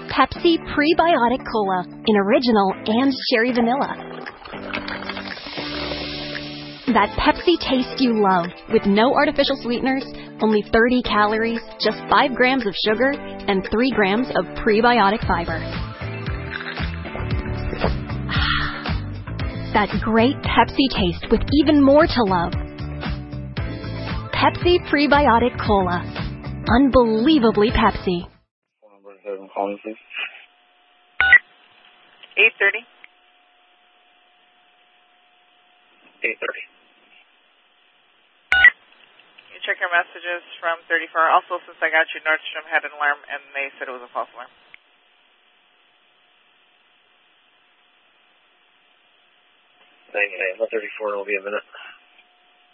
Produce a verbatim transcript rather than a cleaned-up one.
Pepsi Prebiotic Cola in original and cherry vanilla. That Pepsi taste you love, with no artificial sweeteners, only thirty calories, just five grams of sugar, and three grams of prebiotic fiber. That great Pepsi taste with even more to love. Pepsi Prebiotic Cola. Unbelievably Pepsi. Calling, please. eight thirty. eight thirty. You check your messages from thirty-four. Also, since I got you, Nordstrom had an alarm, and they said it was a false alarm. Hey, hey, thirty-four will be a minute.